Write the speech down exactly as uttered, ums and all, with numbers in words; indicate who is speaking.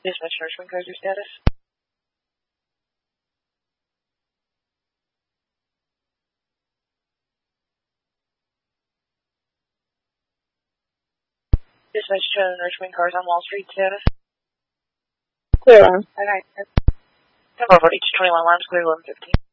Speaker 1: Dispatch Nourishment Cars, your status? Dispatch to Nourishment Cars on Wall Street, status?
Speaker 2: Clear on.
Speaker 1: Alright. Tempo for H twenty-one alarms, clear eleven fifteen.